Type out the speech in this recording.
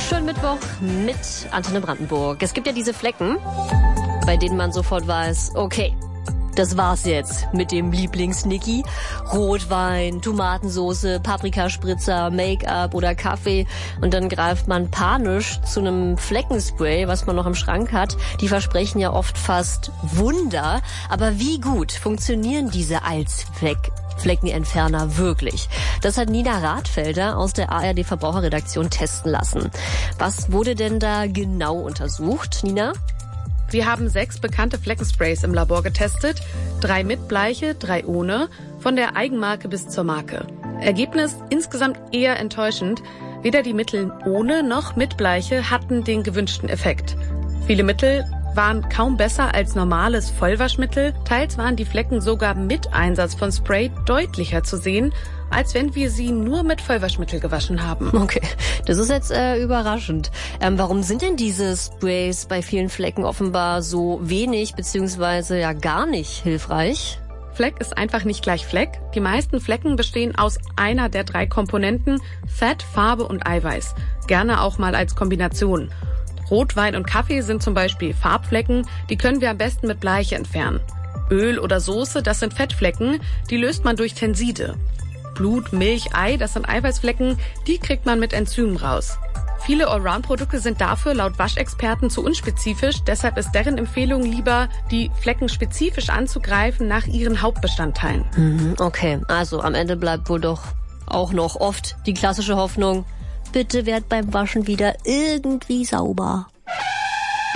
Schönen Mittwoch mit Antenne Brandenburg. Es gibt ja diese Flecken, bei denen man sofort weiß, okay, das war's jetzt mit dem Lieblings-Niki. Rotwein, Tomatensoße, Paprikaspritzer, Make-up oder Kaffee. Und dann greift man panisch zu einem Fleckenspray, was man noch im Schrank hat. Die versprechen ja oft fast Wunder. Aber wie gut funktionieren diese Fleckenentferner wirklich? Das hat Nina Rathfelder aus der ARD Verbraucherredaktion testen lassen. Was wurde denn da genau untersucht, Nina? Wir haben 6 bekannte Fleckensprays im Labor getestet, 3 mit Bleiche, 3 ohne, von der Eigenmarke bis zur Marke. Ergebnis insgesamt eher enttäuschend. Weder die Mittel ohne noch mit Bleiche hatten den gewünschten Effekt. Viele Mittel waren kaum besser als normales Vollwaschmittel. Teils waren die Flecken sogar mit Einsatz von Spray deutlicher zu sehen, als wenn wir sie nur mit Vollwaschmittel gewaschen haben. Okay, das ist jetzt überraschend. Warum sind denn diese Sprays bei vielen Flecken offenbar so wenig bzw. ja gar nicht hilfreich? Fleck ist einfach nicht gleich Fleck. Die meisten Flecken bestehen aus einer der 3 Komponenten Fett, Farbe und Eiweiß. Gerne auch mal als Kombination. Rotwein und Kaffee sind zum Beispiel Farbflecken, die können wir am besten mit Bleiche entfernen. Öl oder Soße, das sind Fettflecken, die löst man durch Tenside. Blut, Milch, Ei, das sind Eiweißflecken, die kriegt man mit Enzymen raus. Viele Allround-Produkte sind dafür laut Waschexperten zu unspezifisch, deshalb ist deren Empfehlung lieber, die Flecken spezifisch anzugreifen nach ihren Hauptbestandteilen. Okay, also am Ende bleibt wohl doch auch noch oft die klassische Hoffnung, bitte werd beim Waschen wieder irgendwie sauber.